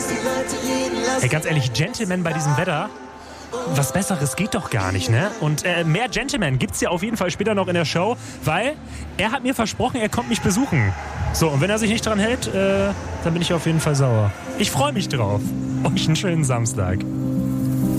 Ey, ganz ehrlich, Gentleman bei diesem Wetter, was Besseres geht doch gar nicht, ne? Und mehr Gentleman gibt's ja auf jeden Fall später noch in der Show, weil er hat mir versprochen, er kommt mich besuchen. So, und wenn er sich nicht dran hält, dann bin ich auf jeden Fall sauer. Ich freue mich drauf. Euch einen schönen Samstag.